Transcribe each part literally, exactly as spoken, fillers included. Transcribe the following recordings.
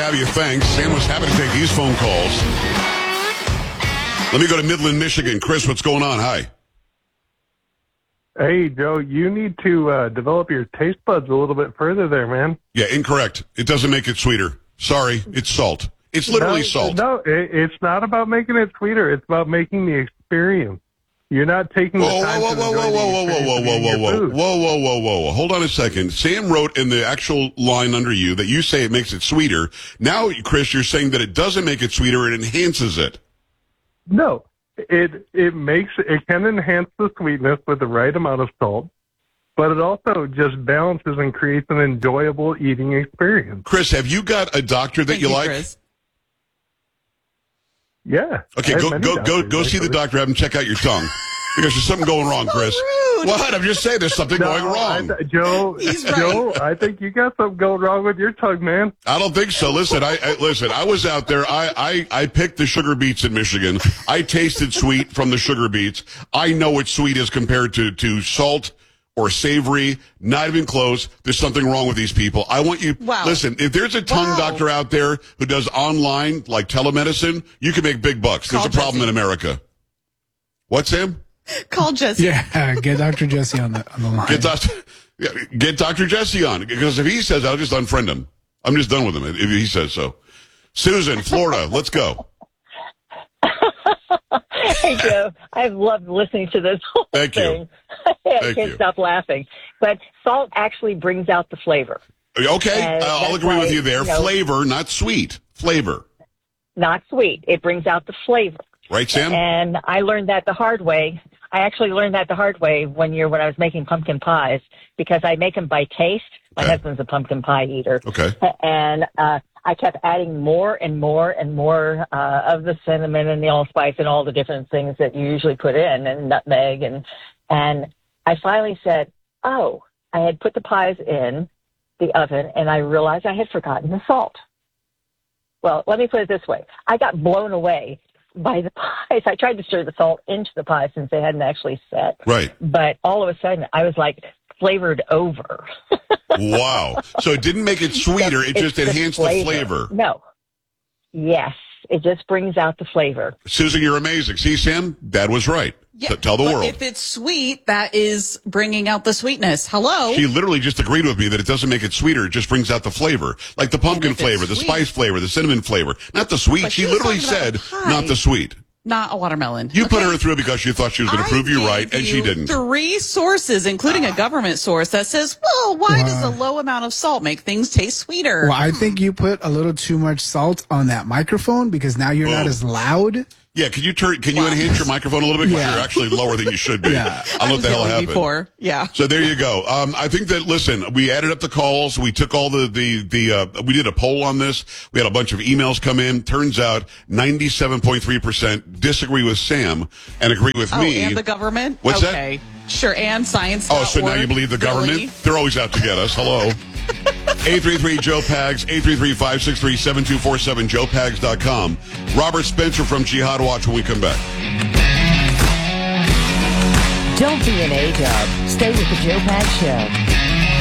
have you. Thanks. Sam was happy to take these phone calls. Let me go to Midland, Michigan. Chris, what's going on? Hi. Hey, Joe, you need to uh, develop your taste buds a little bit further there, man. Yeah, incorrect. It doesn't make it sweeter. Sorry, it's salt. It's literally no, salt. No, it, it's not about making it sweeter. It's about making the experience. You're not taking the whoa, time whoa, to whoa, enjoy whoa, the whoa, whoa, whoa, experience whoa, of whoa, eating whoa, your whoa, food. whoa, whoa, whoa, whoa, whoa. Hold on a second. Sam wrote in the actual line under you that you say it makes it sweeter. Now, Chris, you're saying that it doesn't make it sweeter, it enhances it. No, it it makes it can enhance the sweetness with the right amount of salt, but it also just balances and creates an enjoyable eating experience. Chris, have you got a doctor that Thank you you, like? Chris. Yeah. Okay, I have go many go go doctors, go see the actually. doctor. Have him check out your tongue because there's something going wrong, Chris. rude. What? I'm just saying there's something No, going wrong. I th- Joe, He's right. Joe, I think you got something going wrong with your tongue, man. I don't think so. Listen, I, I listen. I was out there. I, I I picked the sugar beets in Michigan. I tasted sweet from the sugar beets. I know what sweet is compared to to salt or savory. Not even close. There's something wrong with these people. I want you. Wow. Listen, if there's a tongue Wow. doctor out there who does online like telemedicine, you can make big bucks. There's Call a problem Jesse. in America. What, Sam? Call Jesse. Yeah, get Doctor Jesse on the on the line. Get Doctor yeah, get Doctor Jesse on because if he says I'll just unfriend him. I'm just done with him if he says so. Susan, Florida, let's go. Hey, Joe, I've loved listening to this whole Thank you. thing. I Thank can't you. stop laughing. But salt actually brings out the flavor, Okay, And I'll that's agree why, with you there. you know- Flavor, not sweet. Flavor. not sweet. It brings out the flavor. Right, Sam? And I learned that the hard way. I actually learned that the hard way one year when I was making pumpkin pies because I make them by taste. My Okay. husband's a pumpkin pie eater. Okay. And uh, I kept adding more and more and more uh, of the cinnamon and the allspice and all the different things that you usually put in, and nutmeg. And, and I finally said, oh, I had put the pies in the oven, and I realized I had forgotten the salt. Well, let me put it this way. I got blown away by the pies. I tried to stir the salt into the pies since they hadn't actually set. Right. But all of a sudden, I was like flavored over. Wow. So it didn't make it sweeter. It It's just enhanced the flavor. No. Yes. It just brings out the flavor. Susan, you're amazing. See, Sam? Dad was right. Yeah, T- Tell the but world. if it's sweet, that is bringing out the sweetness. Hello. She literally just agreed with me that it doesn't make it sweeter. It just brings out the flavor. Like the pumpkin if it's flavor, the sweet- spice flavor, the cinnamon flavor. Not the sweet. But She she was literally talking about said, the pie. not the sweet. Not a watermelon. You put Okay? her through because you thought she was going to I prove you gave right, and she you didn't. Three sources, including a government source, that says, well, why Wow. does a low amount of salt make things taste sweeter? Well, I think you put a little too much salt on that microphone because now you're not Oh. as loud. Yeah, can you turn? Can you enhance your microphone a little bit? Because Yeah. you're actually lower than you should be. Yeah. I don't know what the hell was yelling happened. Before. Yeah. So there you go. Um, I think that, listen, we added up the calls. We took all the, the, the, uh, we did a poll on this. We had a bunch of emails come in. Turns out ninety-seven point three percent disagree with Sam and agree with Oh, me. and the government? What's that? okay. Sure, and science. Oh, so now you believe the government? Really? They're always out to get us. Hello. eight three three Joe Pags, eight three three, five six three, seven two four seven, joe pags dot com. Robert Spencer from Jihad Watch when we come back. Don't be an A-dub. Stay with the Joe Pags Show.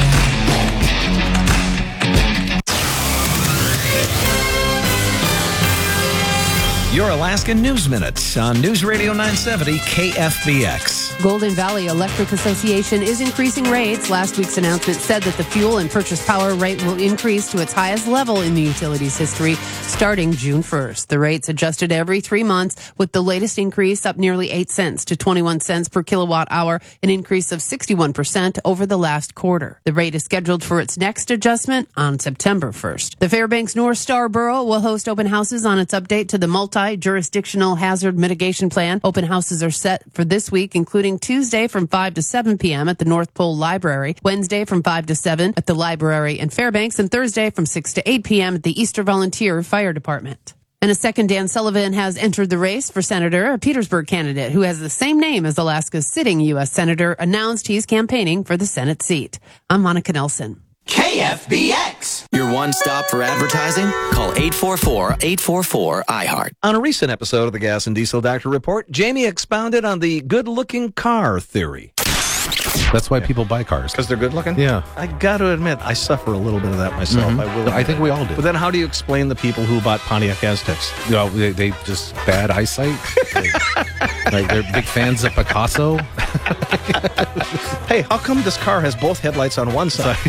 Your Alaska News Minute on News Radio nine seventy K F B X. Golden Valley Electric Association is increasing rates. Last week's announcement said that the fuel and purchase power rate will increase to its highest level in the utility's history starting June first. The rates adjusted every three months, with the latest increase up nearly eight cents to twenty-one cents per kilowatt hour, an increase of sixty-one percent over the last quarter. The rate is scheduled for its next adjustment on September first. The Fairbanks North Star Borough will host open houses on its update to the multi-jurisdictional hazard mitigation plan. Open houses are set for this week, including Tuesday from five to seven p.m. at the North Pole Library, Wednesday from five to seven at the library in Fairbanks, and Thursday from six to eight p.m. at the Easter Volunteer Fire Department. And a second Dan Sullivan has entered the race for senator. A Petersburg candidate who has the same name as Alaska's sitting U S senator announced he's campaigning for the Senate seat. I'm Monica Nelson. K F B X. Your one stop for advertising? Call eight four four, eight four four, I heart. On a recent episode of the Gas and Diesel Doctor Report, Jamie expounded on the good-looking car theory. That's why people buy cars. Because they're good looking? Yeah. I got to admit, I suffer a little bit of that myself. Mhm. I will. I think we all do. But then how do you explain the people who bought Pontiac Aztecs? You know, they, they just bad eyesight. They, like they're big fans of Picasso. Hey, how come this car has both headlights on one side?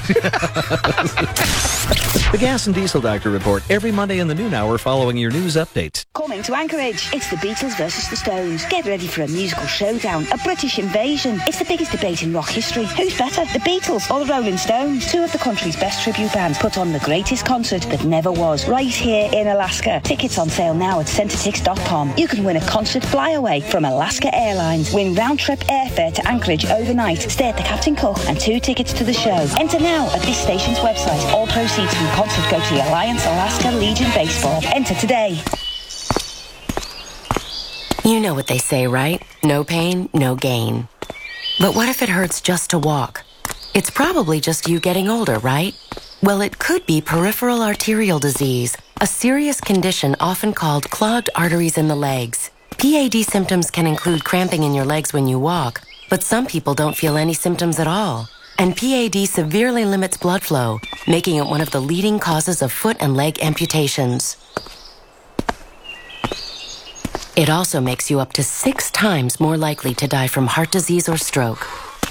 The Gas and Diesel Doctor Report every Monday in the noon hour following your news update. Coming to Anchorage, it's the Beatles versus the Stones. Get ready for a musical showdown, a British invasion. It's the biggest debate in rock history. Who's better, the Beatles or the Rolling Stones? Two of the country's best tribute bands put on the greatest concert that never was, right here in Alaska. Tickets on sale now at centretix dot com. You can win a concert flyaway from Alaska Airlines. Win round-trip airfare to Anchorage overnight. Stay at the Captain Cook and two tickets to the show. Enter now at this station's website. All proceeds from the concert go to the Alliance Alaska Legion Baseball. Enter today. You know what they say, right? No pain, no gain. But what if it hurts just to walk? It's probably just you getting older, right? Well, it could be peripheral arterial disease, a serious condition often called clogged arteries in the legs. P A D symptoms can include cramping in your legs when you walk, but some people don't feel any symptoms at all. And P A D severely limits blood flow, making it one of the leading causes of foot and leg amputations. It also makes you up to six times more likely to die from heart disease or stroke.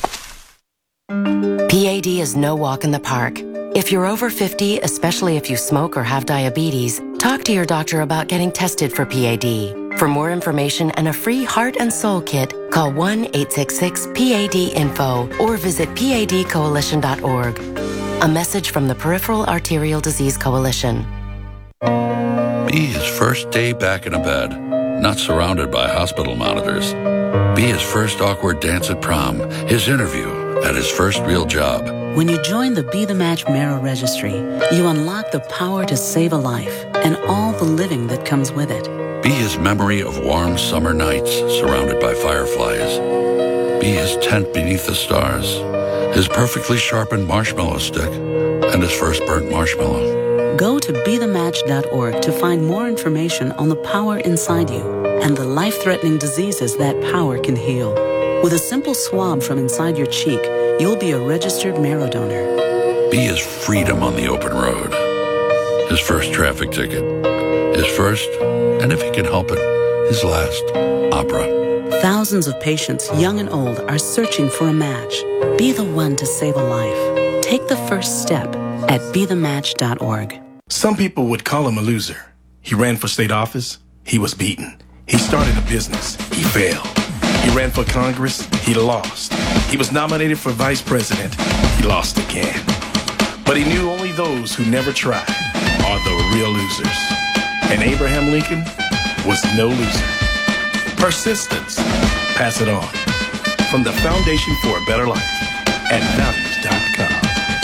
P A D is no walk in the park. If you're over fifty, especially if you smoke or have diabetes, talk to your doctor about getting tested for P A D. For more information and a free heart and soul kit, call one eight six six P A D info or visit P A D coalition dot org. A message from the Peripheral Arterial Disease Coalition. Be his first day back in a bed, not surrounded by hospital monitors. Be his first awkward dance at prom, his interview at his first real job. When you join the Be the Match Marrow Registry, you unlock the power to save a life and all the living that comes with it. Be his memory of warm summer nights surrounded by fireflies. Be his tent beneath the stars, his perfectly sharpened marshmallow stick, and his first burnt marshmallow. Go to be the match dot org to find more information on the power inside you and the life-threatening diseases that power can heal. With a simple swab from inside your cheek, you'll be a registered marrow donor. Be his freedom on the open road, his first traffic ticket, his first, and if he can help it, his last opera. Thousands of patients, young and old, are searching for a match. Be the one to save a life. Take the first step at be the match dot org. Some people would call him a loser. He ran for state office. He was beaten. He started a business. He failed. He ran for Congress. He lost. He was nominated for vice president. He lost again. But he knew only those who never tried are the real losers. And Abraham Lincoln was no loser. Persistence. Pass it on. From the Foundation for a Better Life at values dot com.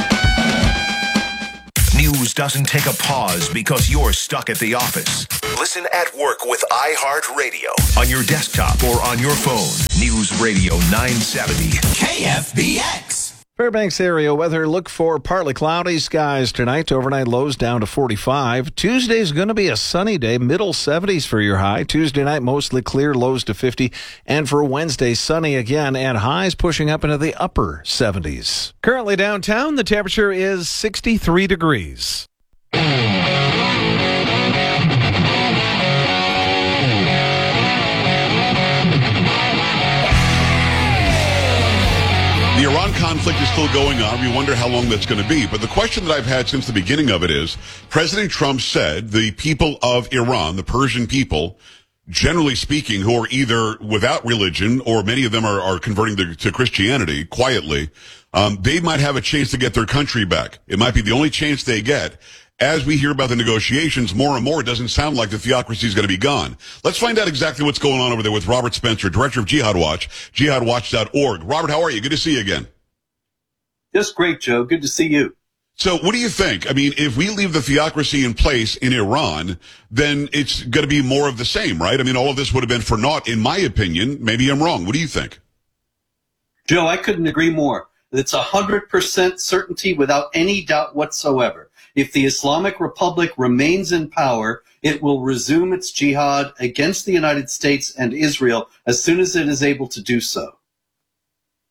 News doesn't take a pause because you're stuck at the office. Listen at work with iHeartRadio on your desktop or on your phone. News Radio nine seventy K F B X. Fairbanks area weather, look for partly cloudy skies tonight. Overnight lows down to forty-five. Tuesday's going to be a sunny day, middle seventies for your high. Tuesday night mostly clear, lows to fifty. And for Wednesday, sunny again and highs pushing up into the upper seventies. Currently downtown, the temperature is sixty-three degrees. The Iran conflict is still going on. We wonder how long that's going to be. But the question that I've had since the beginning of it is, President Trump said the people of Iran, the Persian people, generally speaking, who are either without religion or many of them are, are converting to, to Christianity quietly, um, they might have a chance to get their country back. It might be the only chance they get. As we hear about the negotiations, more and more, it doesn't sound like the theocracy is going to be gone. Let's find out exactly what's going on over there with Robert Spencer, Director of Jihad Watch, jihad watch dot org. Robert, how are you? Good to see you again. Just great, Joe. Good to see you. So what do you think? I mean, if we leave the theocracy in place in Iran, then it's going to be more of the same, right? I mean, all of this would have been for naught, in my opinion. Maybe I'm wrong. What do you think? Joe, I couldn't agree more. It's one hundred percent certainty without any doubt whatsoever. If the Islamic Republic remains in power, it will resume its jihad against the United States and Israel as soon as it is able to do so.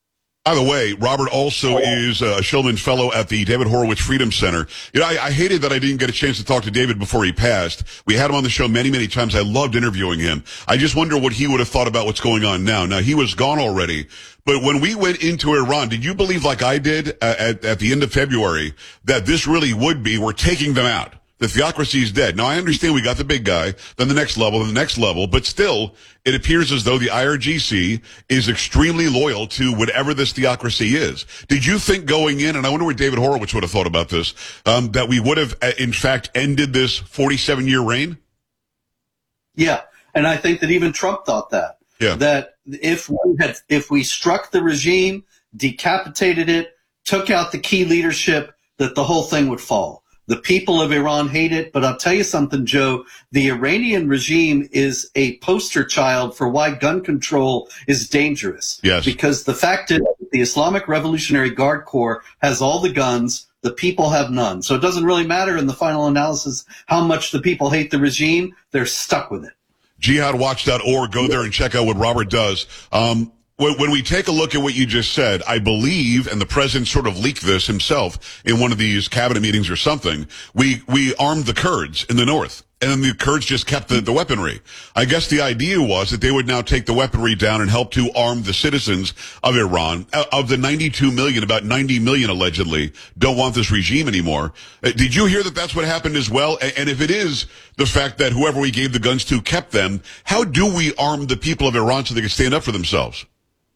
By the way, Robert also is a Shillman Fellow at the David Horowitz Freedom Center. You know, I, I hated that I didn't get a chance to talk to David before he passed. We had him on the show many, many times. I loved interviewing him. I just wonder what he would have thought about what's going on now. Now, he was gone already. But when we went into Iran, did you believe, like I did at, at, at the end of February, that this really would be, we're taking them out? The theocracy is dead. Now, I understand we got the big guy, then the next level, then the next level, but still, it appears as though the I R G C is extremely loyal to whatever this theocracy is. Did you think going in, and I wonder what David Horowitz would have thought about this, um, that we would have, in fact, ended this forty-seven year reign? Yeah, and I think that even Trump thought that. Yeah. That if we had, if we struck the regime, decapitated it, took out the key leadership, that the whole thing would fall. The people of Iran hate it, but I'll tell you something, Joe. The Iranian regime is a poster child for why gun control is dangerous. Yes. Because the fact is, the Islamic Revolutionary Guard Corps has all the guns, the people have none. So it doesn't really matter in the final analysis how much the people hate the regime. They're stuck with it. jihad watch dot org. Go there and check out what Robert does. Um, When, when we take a look at what you just said, I believe, and the president sort of leaked this himself in one of these cabinet meetings or something, we, we armed the Kurds in the north. And then the Kurds just kept the, the weaponry. I guess the idea was that they would now take the weaponry down and help to arm the citizens of Iran. Of the ninety-two million, about ninety million allegedly don't want this regime anymore. Uh, did you hear that that's what happened as well? And, and if it is the fact that whoever we gave the guns to kept them, how do we arm the people of Iran so they can stand up for themselves?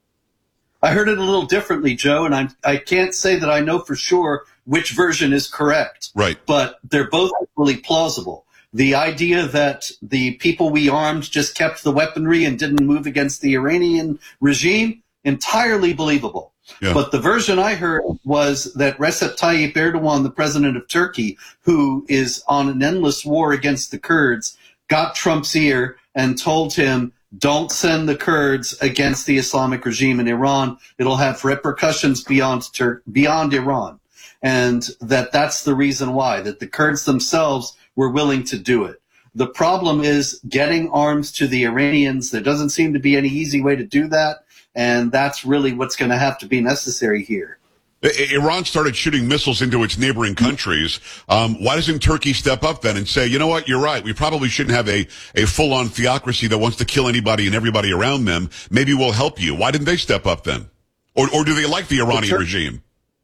I heard it a little differently, Joe, and I'm, I can't say that I know for sure which version is correct. Right. But they're both equally plausible. The idea that the people we armed just kept the weaponry and didn't move against the Iranian regime, entirely believable. Yeah. But the version I heard was that Recep Tayyip Erdogan, the president of Turkey, who is on an endless war against the Kurds, got Trump's ear and told him, don't send the Kurds against the Islamic regime in Iran. It'll have repercussions beyond Tur- beyond Iran. And that that's the reason why, that the Kurds themselves were willing to do it. The problem is getting arms to the Iranians. There doesn't seem to be any easy way to do that. And that's really what's going to have to be necessary here. Iran started shooting missiles into its neighboring countries. Um, why doesn't Turkey step up then and say, you know what, you're right. We probably shouldn't have a, a full-on theocracy that wants to kill anybody and everybody around them. Maybe we'll help you. Why didn't they step up then? Or, or do they like the Iranian the Tur- regime?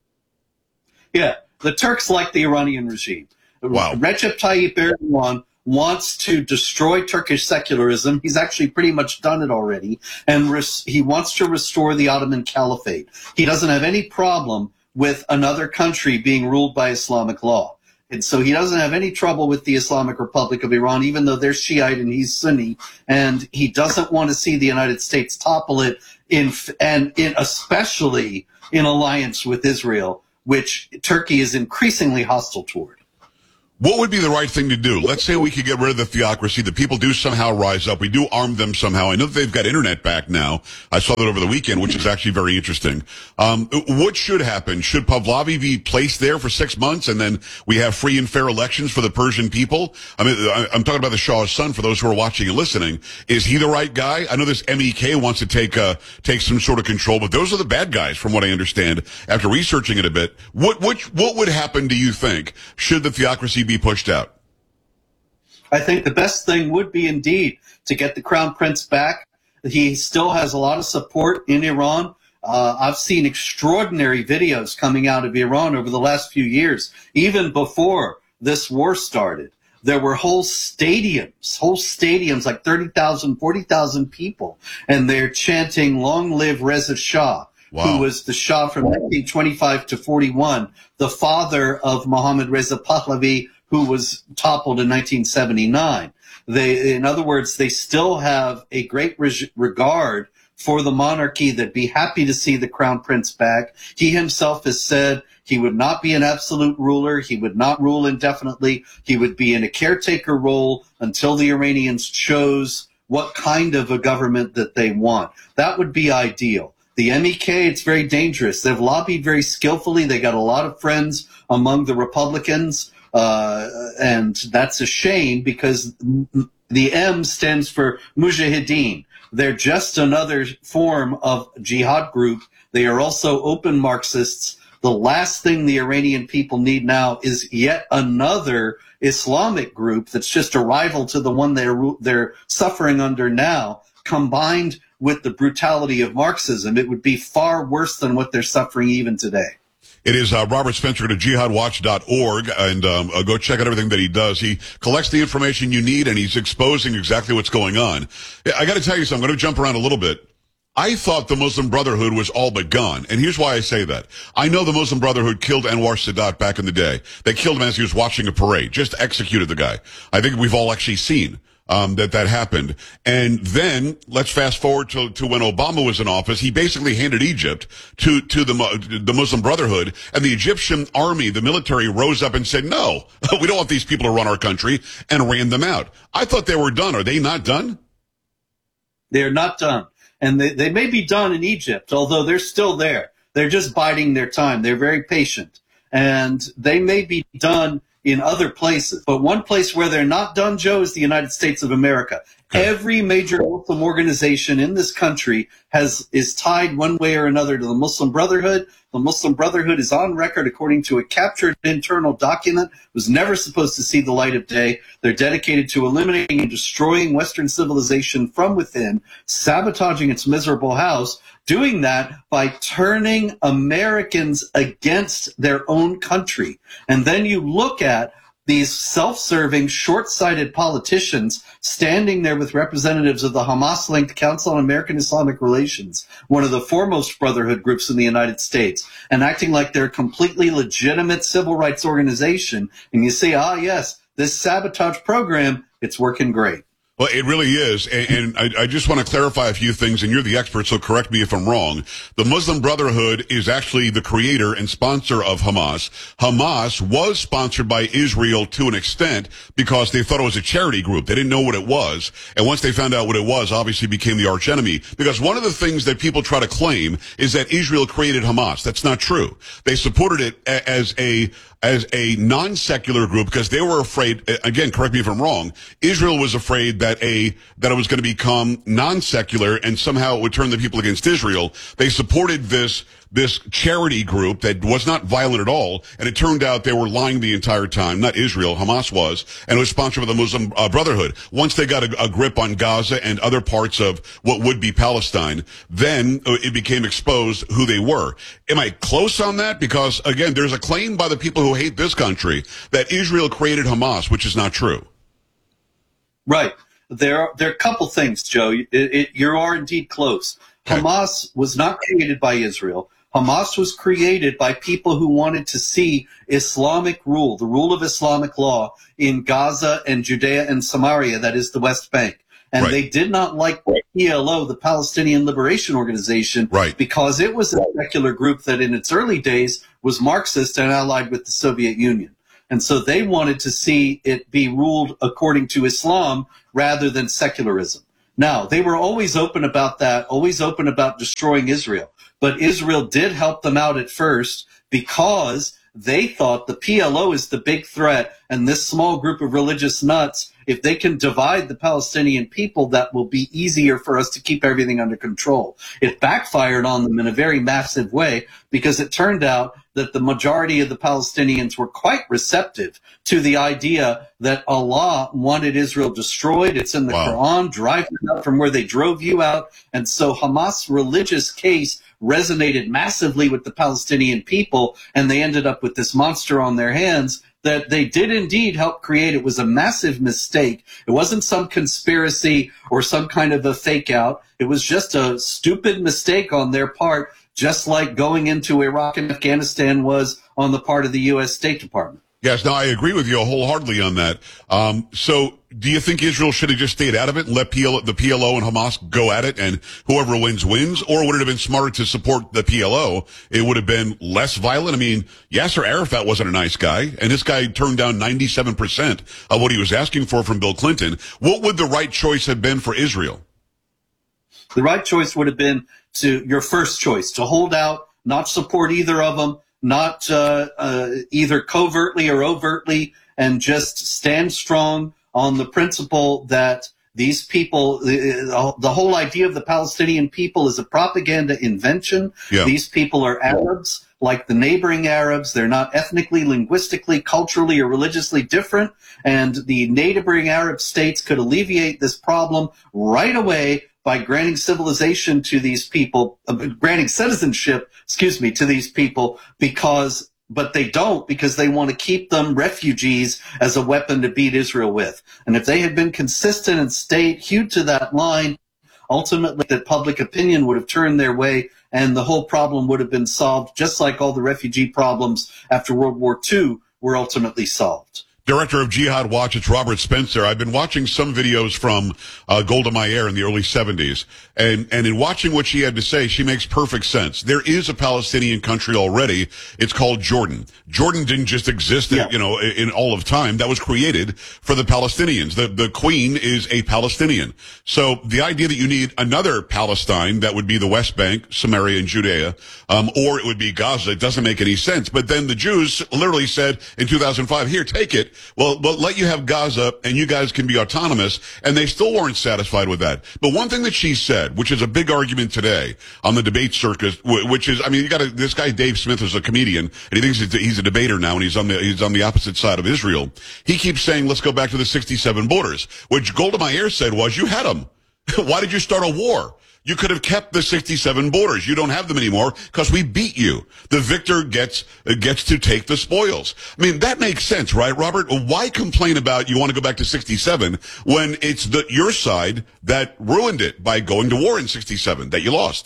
Yeah, the Turks like the Iranian regime. Wow. Recep Tayyip Erdogan wants to destroy Turkish secularism. He's actually pretty much done it already. And res- he wants to restore the Ottoman Caliphate. He doesn't have any problem with another country being ruled by Islamic law. And so he doesn't have any trouble with the Islamic Republic of Iran, even though they're Shiite and he's Sunni. And he doesn't want to see the United States topple it, in, and in, especially in alliance with Israel, which Turkey is increasingly hostile toward. What would be the right thing to do? Let's say we could get rid of the theocracy. The people do somehow rise up. We do arm them somehow. I know that they've got internet back now. I saw that over the weekend, which is actually very interesting. Um, what should happen? Should Pahlavi be placed there for six months and then we have free and fair elections for the Persian people? I mean, I'm talking about the Shah's son for those who are watching and listening. Is he the right guy? I know this M E K wants to take, uh, take some sort of control, but those are the bad guys from what I understand after researching it a bit. What, what, what would happen, do you think, should the theocracy be pushed out? I think the best thing would be indeed to get the Crown Prince back. He still has a lot of support in Iran. Uh, I've seen extraordinary videos coming out of Iran over the last few years, even before this war started. There were whole stadiums, whole stadiums, like thirty thousand, forty thousand people, and they're chanting, long live Reza Shah. Wow. Who was the Shah from nineteen twenty-five to forty-one, the father of Mohammad Reza Pahlavi, who was toppled in nineteen seventy-nine. They, in other words, they still have a great re- regard for the monarchy. They'd be happy to see the Crown Prince back. He himself has said he would not be an absolute ruler. He would not rule indefinitely. He would be in a caretaker role until the Iranians chose what kind of a government that they want. That would be ideal. The M E K, it's very dangerous. They've lobbied very skillfully. They got a lot of friends among the Republicans. Uh, and that's a shame because The M stands for Mujahideen. They're just another form of jihad group. They are also open Marxists. The last thing the Iranian people need now is yet another Islamic group that's just a rival to the one they're they're suffering under now, combined with the brutality of Marxism. It would be far worse than what they're suffering even today. It is uh, Robert Spencer. Go to jihad watch dot org and um, uh, go check out everything that he does. He collects the information you need, and he's exposing exactly what's going on. I got to tell you something. I'm going to jump around a little bit. I thought the Muslim Brotherhood was all but gone, and here's why I say that. I know the Muslim Brotherhood killed Anwar Sadat back in the day. They killed him as he was watching a parade, just executed the guy. I think we've all actually seen um that that happened. And then let's fast forward to to when Obama was in office. He basically handed Egypt to to the the Muslim Brotherhood, and the Egyptian army, the military, rose up and said, no, we don't want these people to run our country, and ran them out. I thought they were done. Are they not done? They're not done. And they, they may be done in Egypt, although they're still there. They're just biding their time. They're very patient. And they may be done in other places. But one place where they're not done, Joe, is the United States of America. Every major Muslim organization in this country has is tied one way or another to the Muslim Brotherhood. The Muslim Brotherhood is on record, according to a captured internal document, was never supposed to see the light of day. They're dedicated to eliminating and destroying Western civilization from within, sabotaging its miserable house, doing that by turning Americans against their own country. And then you look at these self-serving, short-sighted politicians standing there with representatives of the Hamas-linked Council on American Islamic Relations, one of the foremost brotherhood groups in the United States, and acting like they're a completely legitimate civil rights organization. And you say, ah, yes, this sabotage program, it's working great. Well, it really is, and, and I, I just want to clarify a few things, and you're the expert, so correct me if I'm wrong. The Muslim Brotherhood is actually the creator and sponsor of Hamas. Hamas was sponsored by Israel to an extent because they thought it was a charity group. They didn't know what it was, and once they found out what it was, obviously became the archenemy. Because one of the things that people try to claim is that Israel created Hamas. That's not true. They supported it a, as a as a non-secular group because they were afraid, again, correct me if I'm wrong, Israel was afraid that a that it was going to become non-secular and somehow it would turn the people against Israel. They supported this this charity group that was not violent at all, and it turned out they were lying the entire time. Not Israel, Hamas was, and it was sponsored by the Muslim uh, Brotherhood. Once they got a, a grip on Gaza and other parts of what would be Palestine, then it became exposed who they were. Am I close on that? Because, again, there's a claim by the people who hate this country that Israel created Hamas, which is not true. Right. There are, there are a couple things, Joe. It, it, you are indeed close. Okay. Hamas was not created by Israel. Hamas was created by people who wanted to see Islamic rule, the rule of Islamic law in Gaza and Judea and Samaria, that is the West Bank. And right. They did not like the P L O, the Palestinian Liberation Organization, right. because it was a secular group that in its early days was Marxist and allied with the Soviet Union. And so they wanted to see it be ruled according to Islam rather than secularism. Now, they were always open about that, always open about destroying Israel. But Israel did help them out at first because they thought the P L O is the big threat, and this small group of religious nuts, if they can divide the Palestinian people, that will be easier for us to keep everything under control. It backfired on them in a very massive way because it turned out that the majority of the Palestinians were quite receptive to the idea that Allah wanted Israel destroyed. It's in the wow. Quran, drive them out from where they drove you out. And so Hamas' religious case resonated massively with the Palestinian people, and they ended up with this monster on their hands that they did indeed help create. It was a massive mistake. It wasn't some conspiracy or some kind of a fake out. It was just a stupid mistake on their part, just like going into Iraq and Afghanistan was on the part of the U S State Department. Yes, no, I agree with you wholeheartedly on that. Um, so do you think Israel should have just stayed out of it and let P L O, the P L O and Hamas go at it, and whoever wins, wins? Or would it have been smarter to support the P L O? It would have been less violent. I mean, Yasser Arafat wasn't a nice guy, and this guy turned down ninety-seven percent of what he was asking for from Bill Clinton. What would the right choice have been for Israel? The right choice would have been to your first choice, to hold out, not support either of them, not uh, uh, either covertly or overtly, and just stand strong on the principle that these people, the, the whole idea of the Palestinian people is a propaganda invention. Yeah. These people are Arabs, like the neighboring Arabs. They're not ethnically, linguistically, culturally, or religiously different. And the neighboring Arab states could alleviate this problem right away by granting civilization to these people, uh, granting citizenship, excuse me, to these people, because but they don't, because they want to keep them refugees as a weapon to beat Israel with. And if they had been consistent and stayed hewed to that line, ultimately that public opinion would have turned their way and the whole problem would have been solved, just like all the refugee problems after World War Two were ultimately solved. Director of Jihad Watch, it's Robert Spencer. I've been watching some videos from uh, Golda Meir in the early seventies, and, and in watching what she had to say, she makes perfect sense. There is a Palestinian country already. It's called Jordan. Jordan didn't just exist, yeah. you know, in all of time. That was created for the Palestinians. The, the queen is a Palestinian. So the idea that you need another Palestine, that would be the West Bank, Samaria, and Judea, um, or it would be Gaza, it doesn't make any sense. But then the Jews literally said in two thousand five, here, take it. Well, but let you have Gaza and you guys can be autonomous, and they still weren't satisfied with that. But one thing that she said, which is a big argument today on the debate circus, which is, I mean, you got this guy Dave Smith is a comedian, and he thinks he's a debater now, and he's on the he's on the opposite side of Israel. He keeps saying, let's go back to the sixty-seven borders. Which Golda Meir said was, you had them. Why did you start a war? You could have kept the sixty-seven borders. You don't have them anymore because we beat you. The victor gets uh, gets to take the spoils. I mean, that makes sense, right, Robert? Why complain about you want to go back to sixty-seven when it's the your side that ruined it by going to war in sixty-seven, that you lost?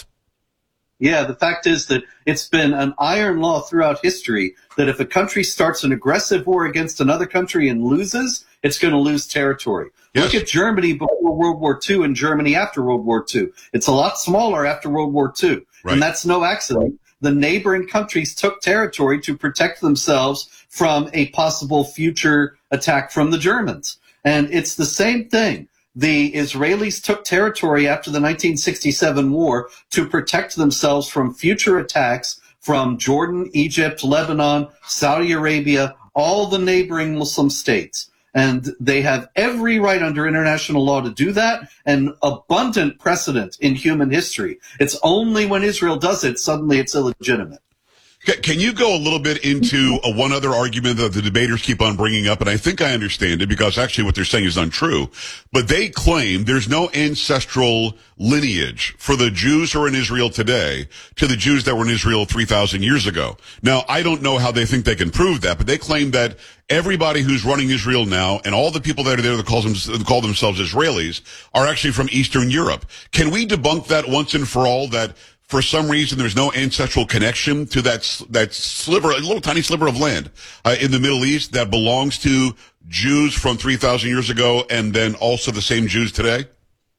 Yeah, the fact is that it's been an iron law throughout history that if a country starts an aggressive war against another country and loses, it's going to lose territory. Yes. Look at Germany before World War Two and Germany after World War Two. It's a lot smaller after World War Two. Right. And that's no accident. The neighboring countries took territory to protect themselves from a possible future attack from the Germans. And it's the same thing. The Israelis took territory after the nineteen sixty-seven war to protect themselves from future attacks from Jordan, Egypt, Lebanon, Saudi Arabia, all the neighboring Muslim states. And they have every right under international law to do that, and abundant precedent in human history. It's only when Israel does it, suddenly it's illegitimate. Can you go a little bit into a one other argument that the debaters keep on bringing up? And I think I understand it, because actually what they're saying is untrue. But they claim there's no ancestral lineage for the Jews who are in Israel today to the Jews that were in Israel three thousand years ago. Now, I don't know how they think they can prove that, but they claim that everybody who's running Israel now and all the people that are there that call, them, that call themselves Israelis are actually from Eastern Europe. Can we debunk that once and for all, that for some reason there's no ancestral connection to that that sliver, a little tiny sliver of land uh, in the Middle East that belongs to Jews from three thousand years ago, and then also the same Jews today?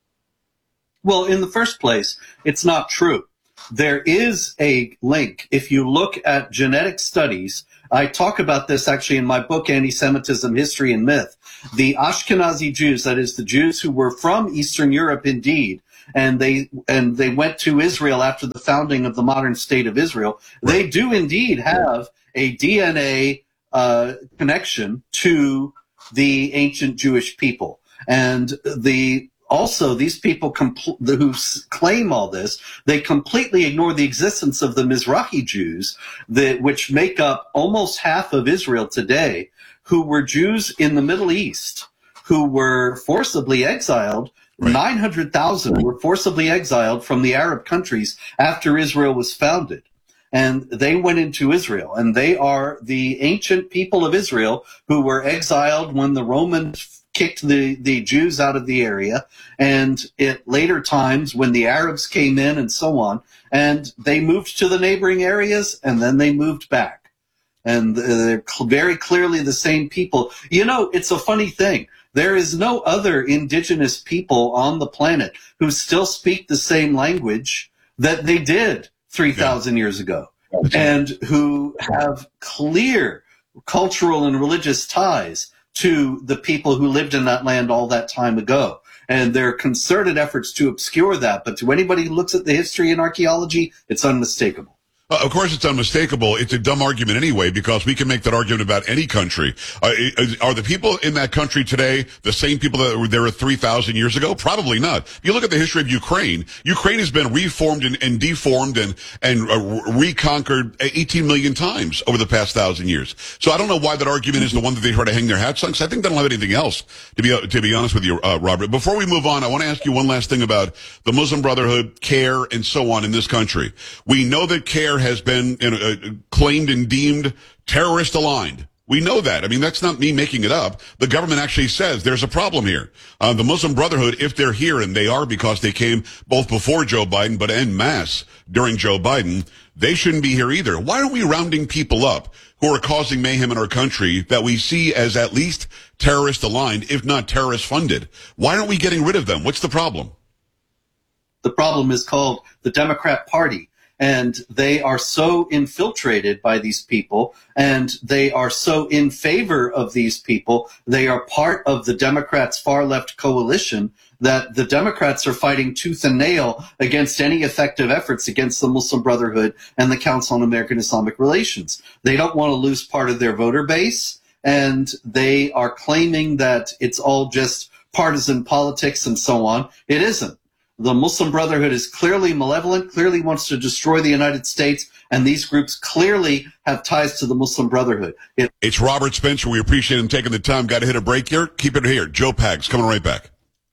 Well, in the first place, it's not true. There is a link. If you look at genetic studies, I talk about this actually in my book, Anti-Semitism, History and Myth. The Ashkenazi Jews, that is the Jews who were from Eastern Europe indeed, and they and they went to Israel after the founding of the modern state of Israel, they do indeed have a D N A uh, connection to the ancient Jewish people. And the also, these people compl- who claim all this, they completely ignore the existence of the Mizrahi Jews, that, which make up almost half of Israel today, who were Jews in the Middle East, who were forcibly exiled. Right. nine hundred thousand were forcibly exiled from the Arab countries after Israel was founded. And they went into Israel, and they are the ancient people of Israel who were exiled when the Romans kicked the, the Jews out of the area, and at later times when the Arabs came in and so on, and they moved to the neighboring areas, and then they moved back. And they're very clearly the same people. You know, it's a funny thing. There is no other indigenous people on the planet who still speak the same language that they did three thousand yeah. years ago, and who have clear cultural and religious ties to the people who lived in that land all that time ago. And there are concerted efforts to obscure that, but to anybody who looks at the history and archaeology, it's unmistakable. Uh, of course, it's unmistakable. It's a dumb argument anyway, because we can make that argument about any country. Uh, are the people in that country today the same people that were there three thousand years ago? Probably not. If you look at the history of Ukraine, Ukraine has been reformed and, and deformed and, and uh, reconquered eighteen million times over the past thousand years. So I don't know why that argument is the one that they try to hang their hats on, because I think they don't have anything else, to be, to be honest with you, uh, Robert. Before we move on, I want to ask you one last thing about the Muslim Brotherhood, CARE, and so on in this country. We know that CARE has been you know, uh, claimed and deemed terrorist aligned. We know that. I mean, that's not me making it up. The government actually says there's a problem here. Uh, the Muslim Brotherhood, if they're here, and they are because they came both before Joe Biden, but en masse during Joe Biden, they shouldn't be here either. Why aren't we rounding people up who are causing mayhem in our country that we see as at least terrorist aligned, if not terrorist funded? Why aren't we getting rid of them? What's the problem? The problem is called the Democrat Party. And they are so infiltrated by these people, and they are so in favor of these people. They are part of the Democrats' far-left coalition that the Democrats are fighting tooth and nail against any effective efforts against the Muslim Brotherhood and the Council on American Islamic Relations. They don't want to lose part of their voter base, and they are claiming that it's all just partisan politics and so on. It isn't. The Muslim Brotherhood is clearly malevolent, clearly wants to destroy the United States, and these groups clearly have ties to the Muslim Brotherhood. It- it's Robert Spencer. We appreciate him taking the time. Got to hit a break here. Keep it here. Joe Pags coming right back.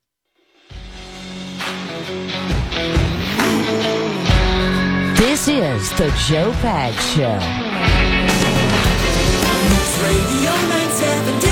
This is the Joe Pags Show. Radio nine seventy.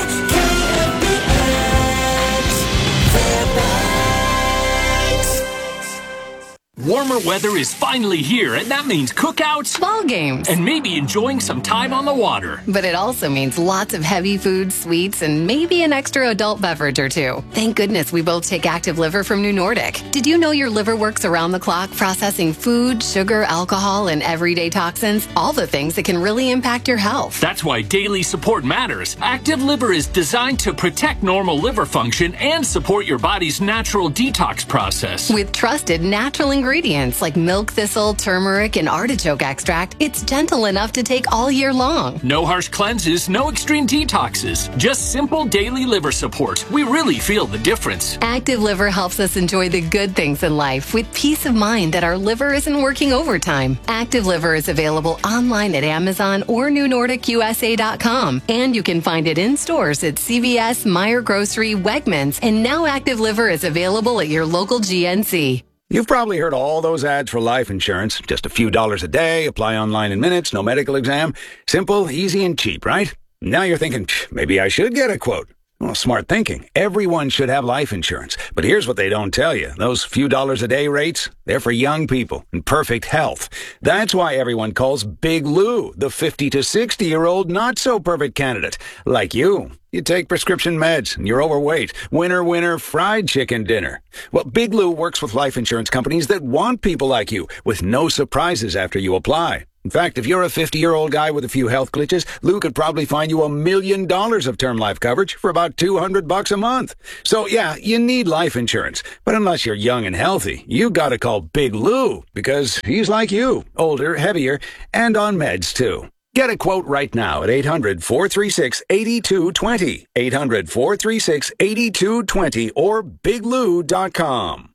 Warmer weather is finally here, and that means cookouts, ball games, and maybe enjoying some time on the water. But it also means lots of heavy food, sweets, and maybe an extra adult beverage or two. Thank goodness we both take Active Liver from New Nordic. Did you know your liver works around the clock processing food, sugar, alcohol, and everyday toxins? All the things that can really impact your health. That's why daily support matters. Active Liver is designed to protect normal liver function and support your body's natural detox process. With trusted natural ingredients. Ingredients like milk thistle, turmeric, and artichoke extract, it's gentle enough to take all year long. No harsh cleanses, no extreme detoxes, just simple daily liver support. We really feel the difference. Active Liver helps us enjoy the good things in life with peace of mind that our liver isn't working overtime. Active Liver is available online at Amazon or New Nordic U S A dot com, and you can find it in stores at C V S, Meijer Grocery, Wegmans, and now Active Liver is available at your local G N C. You've probably heard all those ads for life insurance. Just a few dollars a day, apply online in minutes, no medical exam. Simple, easy, and cheap, right? Now you're thinking, maybe I should get a quote. Well, smart thinking. Everyone should have life insurance. But here's what they don't tell you. Those few dollars a day rates, they're for young people in perfect health. That's why everyone calls Big Lou the fifty to sixty-year-old not-so-perfect candidate. Like you. You take prescription meds, and you're overweight. Winner, winner, fried chicken dinner. Well, Big Lou works with life insurance companies that want people like you, with no surprises after you apply. In fact, if you're a fifty-year-old guy with a few health glitches, Lou could probably find you a million dollars of term life coverage for about two hundred bucks a month. So yeah, you need life insurance. But unless you're young and healthy, you gotta call Big Lou, because he's like you, older, heavier, and on meds too. Get a quote right now at eight hundred, four three six, eight two two zero, eight hundred, four three six, eight two two zero, or big lou dot com.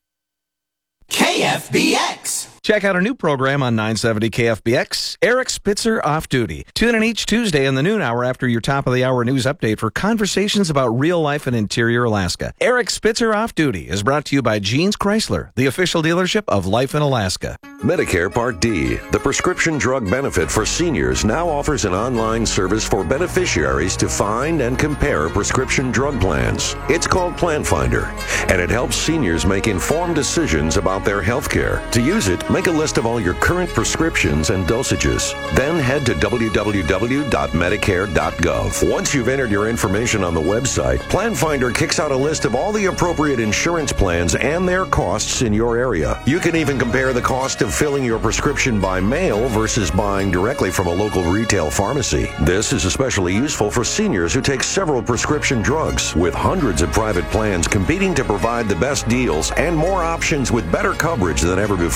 K F B X. Check out our new program on nine seventy K F B X, Eric Spitzer Off Duty. Tune in each Tuesday in the noon hour after your top of the hour news update for conversations about real life in interior Alaska. Eric Spitzer Off Duty is brought to you by Jeans Chrysler, the official dealership of Life in Alaska. Medicare Part D, the prescription drug benefit for seniors, now offers an online service for beneficiaries to find and compare prescription drug plans. It's called Plan Finder, and it helps seniors make informed decisions about their health care. To use it, make a list of all your current prescriptions and dosages. Then head to w w w dot medicare dot gov. Once you've entered your information on the website, Plan Finder kicks out a list of all the appropriate insurance plans and their costs in your area. You can even compare the cost of filling your prescription by mail versus buying directly from a local retail pharmacy. This is especially useful for seniors who take several prescription drugs, with hundreds of private plans competing to provide the best deals and more options with better coverage than ever before.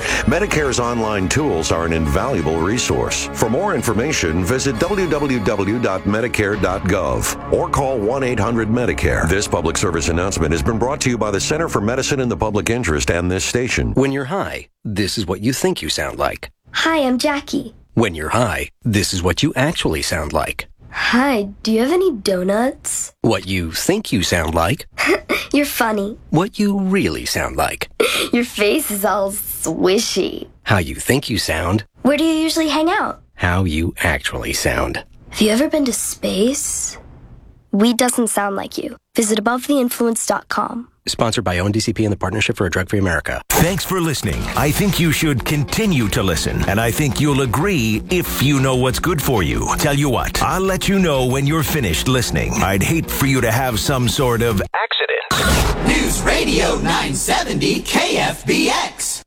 Medicare's online tools are an invaluable resource. For more information, visit w w w dot medicare dot gov or call one eight hundred Medicare. This public service announcement has been brought to you by the Center for Medicine in the Public Interest and this station. When you're high, this is what you think you sound like. Hi, I'm Jackie. When you're high, this is what you actually sound like. Hi, do you have any donuts? What you think you sound like. You're funny. What you really sound like. Your face is all swishy. How you think you sound. Where do you usually hang out? How you actually sound. Have you ever been to space? We doesn't sound like you. Visit above the influence dot com. Sponsored by O N D C P and the Partnership for a Drug-Free America. Thanks for listening. I think you should continue to listen, and I think you'll agree if you know what's good for you. Tell you what, I'll let you know when you're finished listening. I'd hate for you to have some sort of accident. News Radio nine seventy K F B X.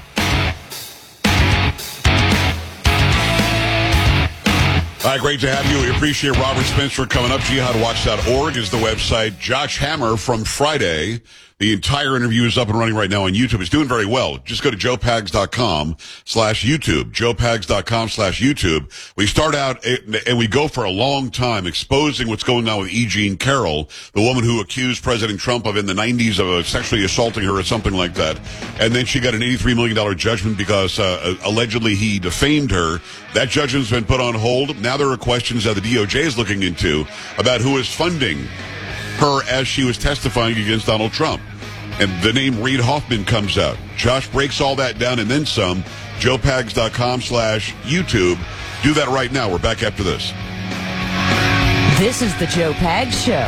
All right, great to have you. We appreciate Robert Spencer coming up. jihad watch dot org is the website. Josh Hammer from Friday. The entire interview is up and running right now on YouTube. It's doing very well. Just go to joe pags dot com slash YouTube. joe pags dot com slash YouTube. We start out and we go for a long time exposing what's going on with E. Jean Carroll, the woman who accused President Trump of in the nineties of sexually assaulting her or something like that. And then she got an eighty-three million dollars judgment because uh, allegedly he defamed her. That judgment's been put on hold. Now there are questions that the D O J is looking into about who is funding her as she was testifying against Donald Trump. And the name Reid Hoffman comes out. Josh breaks all that down and then some. joe pags dot com slash YouTube. Do that right now. We're back after this. This is the Joe Pags Show.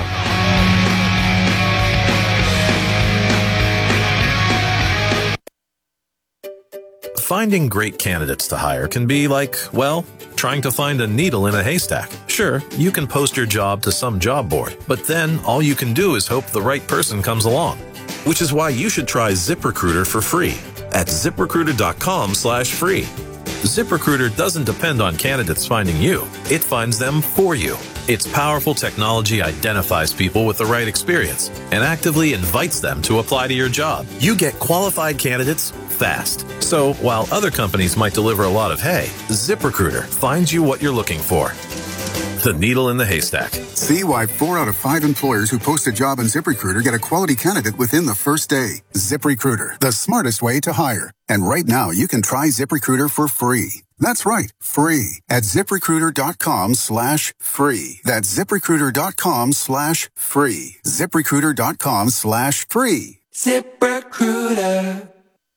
Finding great candidates to hire can be like, well, trying to find a needle in a haystack. Sure, you can post your job to some job board, but then all you can do is hope the right person comes along. Which is why you should try ZipRecruiter for free at zip recruiter dot com slash free. ZipRecruiter doesn't depend on candidates finding you. It finds them for you. Its powerful technology identifies people with the right experience and actively invites them to apply to your job. You get qualified candidates fast. So while other companies might deliver a lot of hay, ZipRecruiter finds you what you're looking for. The needle in the haystack. See why four out of five employers who post a job on ZipRecruiter get a quality candidate within the first day. ZipRecruiter, the smartest way to hire. And right now, you can try ZipRecruiter for free. That's right, free at zip recruiter dot com slash free. That's zip recruiter dot com slash free. zip recruiter dot com slash free. ZipRecruiter.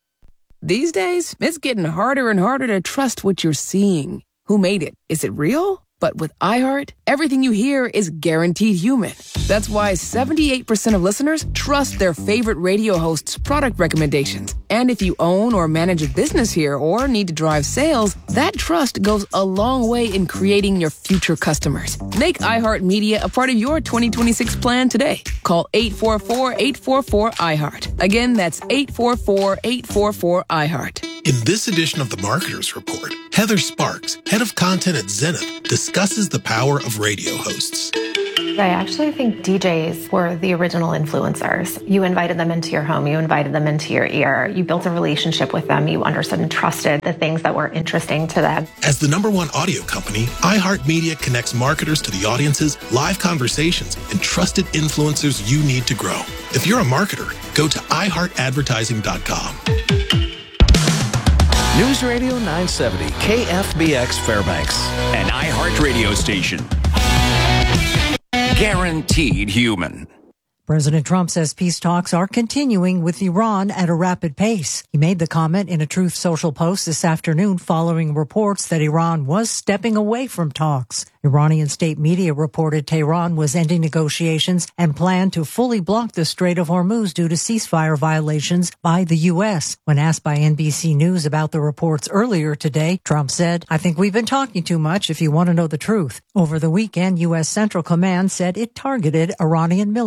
These days, it's getting harder and harder to trust what you're seeing. Who made it? Is it real? But with iHeart, everything you hear is guaranteed human. That's why seventy-eight percent of listeners trust their favorite radio host's product recommendations. And if you own or manage a business here or need to drive sales, that trust goes a long way in creating your future customers. Make iHeartMedia a part of your twenty twenty-six plan today. Call eight four four, eight four four, iHeart. Again, that's eight four four, eight four four, iHeart. In this edition of the Marketers Report, Heather Sparks, head of content at Zenith, discusses the power of radio hosts. I actually think D Js were the original influencers. You invited them into your home. You invited them into your ear. You built a relationship with them. You understood and trusted the things that were interesting to them. As the number one audio company, iHeartMedia connects marketers to the audiences, live conversations, and trusted influencers you need to grow. If you're a marketer, go to i heart advertising dot com. News Radio nine seventy, K F B X Fairbanks. An iHeart radio station. Guaranteed human. President Trump says peace talks are continuing with Iran at a rapid pace. He made the comment in a Truth Social post this afternoon following reports that Iran was stepping away from talks. Iranian state media reported Tehran was ending negotiations and planned to fully block the Strait of Hormuz due to ceasefire violations by the U S. When asked by N B C News about the reports earlier today, Trump said, "I think we've been talking too much if you want to know the truth." Over the weekend, U S Central Command said it targeted Iranian military sites.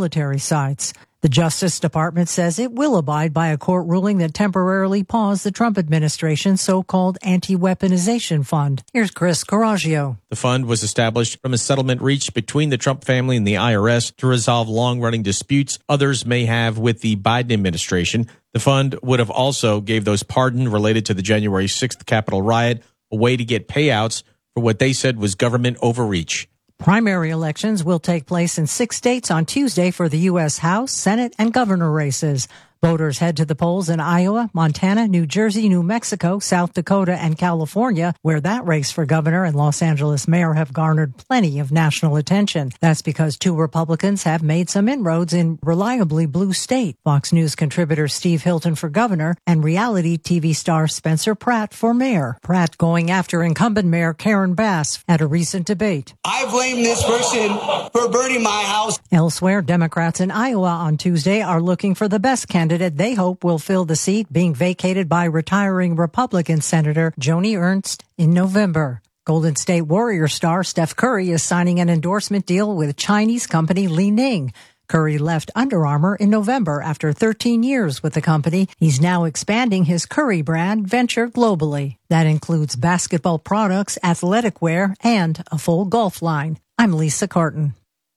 sites. The Justice Department says it will abide by a court ruling that temporarily paused the Trump administration's so-called anti-weaponization fund. Here's Chris Coraggio. The fund was established from a settlement reached between the Trump family and the I R S to resolve long-running disputes others may have with the Biden administration. The fund would have also gave those pardoned related to the January sixth Capitol riot a way to get payouts for what they said was government overreach. Primary elections will take place in six states on Tuesday for the U S House, Senate, and governor races. Voters head to the polls in Iowa, Montana, New Jersey, New Mexico, South Dakota, and California, where that race for governor and Los Angeles mayor have garnered plenty of national attention. That's because two Republicans have made some inroads in reliably blue state. Fox News contributor Steve Hilton for governor and reality T V star Spencer Pratt for mayor. Pratt going after incumbent mayor Karen Bass at a recent debate. I blame this person for burning my house. Elsewhere, Democrats in Iowa on Tuesday are looking for the best candidate they hope will fill the seat being vacated by retiring Republican Senator Joni Ernst in November. Golden State Warriors star Steph Curry is signing an endorsement deal with Chinese company Li Ning. Curry left Under Armour in November after thirteen years with the company. He's now expanding his Curry brand venture globally. That includes basketball products, athletic wear, and a full golf line. I'm Lisa Carton.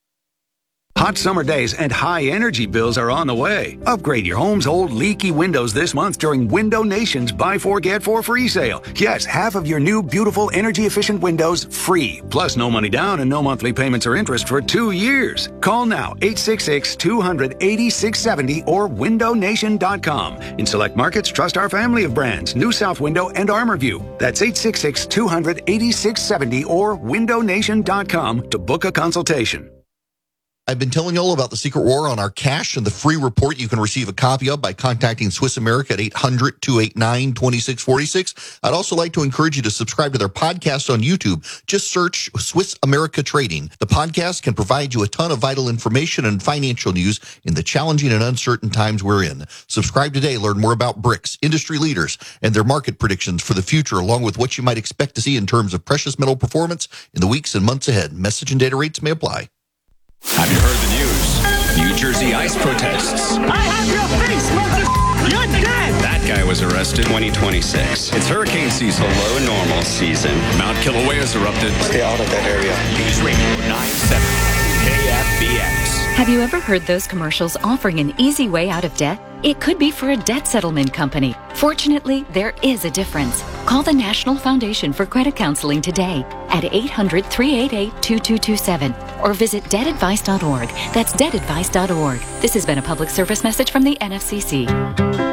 Hot summer days and high energy bills are on the way. Upgrade your home's old leaky windows this month during Window Nation's Buy Four Get Four free sale. Yes, half of your new beautiful energy efficient windows free. Plus no money down and no monthly payments or interest for two years. Call now eight six six, two hundred, eighty-six seventy or window nation dot com. In select markets, trust our family of brands, New South Window and ArmorView. That's eight six six, two hundred, eighty-six seventy or window nation dot com to book a consultation. I've been telling you all about the secret war on our cash and the free report you can receive a copy of by contacting Swiss America at eight hundred, two eight nine, two six four six. I'd also like to encourage you to subscribe to their podcast on YouTube. Just search Swiss America Trading. The podcast can provide you a ton of vital information and financial news in the challenging and uncertain times we're in. Subscribe today. Learn more about B R I C S, industry leaders, and their market predictions for the future, along with what you might expect to see in terms of precious metal performance in the weeks and months ahead. Message and data rates may apply. Have you heard the news? New Jersey ice protests. I have your face, motherfucker! You're dead! That guy was arrested twenty twenty-six. It's hurricane season, low normal season. Mount Kilauea's erupted. Stay out of that area. News Radio nine seventy K F B X. Have you ever heard those commercials offering an easy way out of debt? It could be for a debt settlement company. Fortunately, there is a difference. Call the National Foundation for Credit Counseling today at eight hundred, three eight eight, two two two seven or visit debt advice dot org. That's debt advice dot org. This has been a public service message from the N F C C.